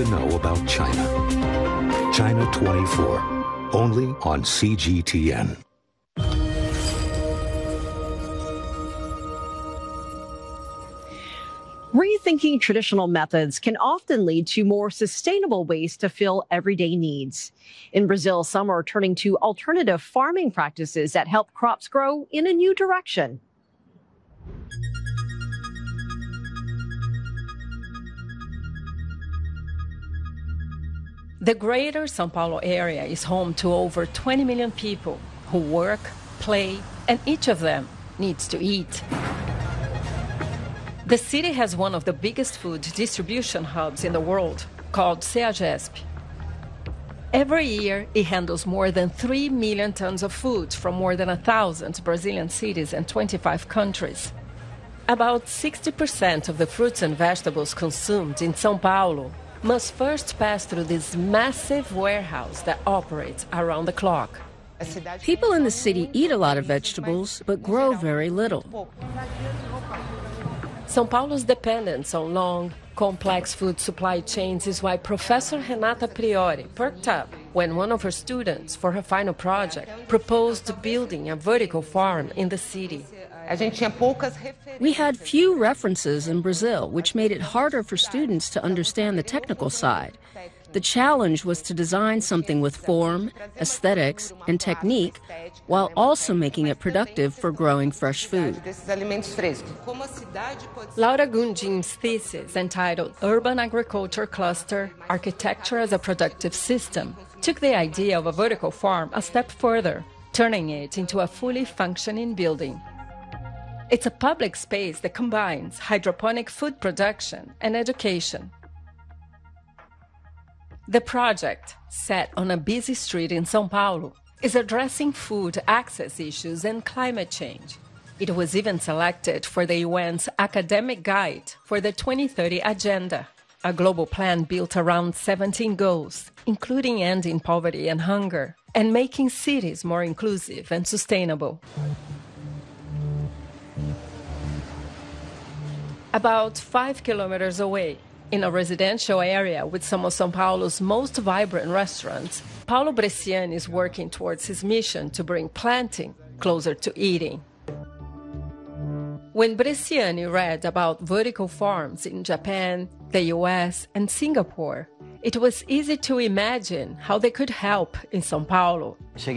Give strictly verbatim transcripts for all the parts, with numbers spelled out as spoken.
to know about China. China twenty-four, only on C G T N. Rethinking traditional methods can often lead to more sustainable ways to fill everyday needs. In Brazil, some are turning to alternative farming practices that help crops grow in a new direction. The greater São Paulo area is home to over twenty million people who work, play, and each of them needs to eat. The city has one of the biggest food distribution hubs in the world, called CEAGESP. Every year, it handles more than three million tons of food from more than one thousand Brazilian cities and twenty-five countries. About sixty percent of the fruits and vegetables consumed in São Paulo must first pass through this massive warehouse that operates around the clock. People in the city eat a lot of vegetables, but grow very little. São Paulo's dependence on long, complex food supply chains is why Professor Renata Priori perked up when one of her students, for her final project, proposed building a vertical farm in the city. We had few references in Brazil, which made it harder for students to understand the technical side. The challenge was to design something with form, aesthetics, and technique, while also making it productive for growing fresh food. Laura Gundim's thesis, entitled Urban Agriculture Cluster, Architecture as a Productive System, took the idea of a vertical farm a step further, turning it into a fully functioning building. It's a public space that combines hydroponic food production and education. The project, set on a busy street in São Paulo, is addressing food access issues and climate change. It was even selected for the U N's Academic Guide for the twenty thirty Agenda, a global plan built around seventeen goals, including ending poverty and hunger, and making cities more inclusive and sustainable. About five kilometers away, in a residential area with some of São Paulo's most vibrant restaurants, Paulo Bresciani is working towards his mission to bring planting closer to eating. When Bresciani read about vertical farms in Japan, the U S, and Singapore, it was easy to imagine how they could help in São Paulo.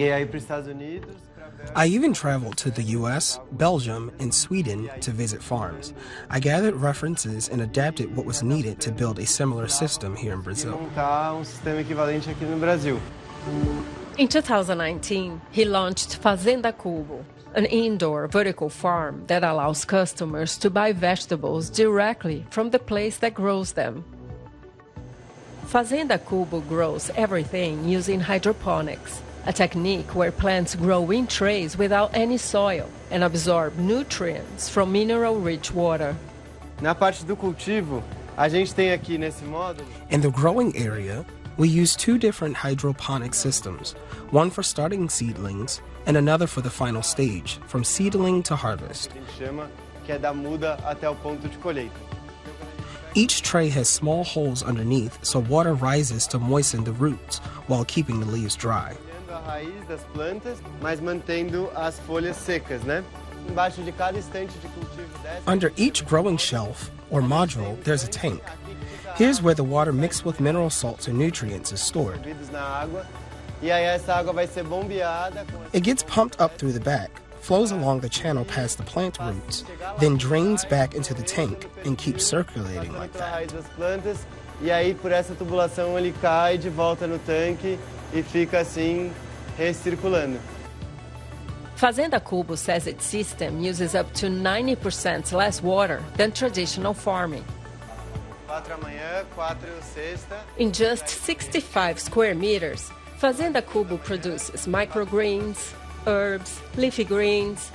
I even traveled to the U S, Belgium, and Sweden to visit farms. I gathered references and adapted what was needed to build a similar system here in Brazil. In two thousand nineteen, he launched Fazenda Cubo, an indoor vertical farm that allows customers to buy vegetables directly from the place that grows them. Fazenda Cubo grows everything using hydroponics, a technique where plants grow in trays without any soil and absorb nutrients from mineral-rich water. In the growing area, we use two different hydroponic systems, one for starting seedlings and another for the final stage, from seedling to harvest. Each tray has small holes underneath so water rises to moisten the roots while keeping the leaves dry. Under each growing shelf, or module, there's a tank. Here's where the water mixed with mineral salts and nutrients is stored. It gets pumped up through the back, flows along the channel past the plant roots, then drains back into the tank and keeps circulating like that. Fazenda Cubo says its system uses up to ninety percent less water than traditional farming. In just sixty-five square meters, Fazenda Cubo produces microgreens, herbs, leafy greens,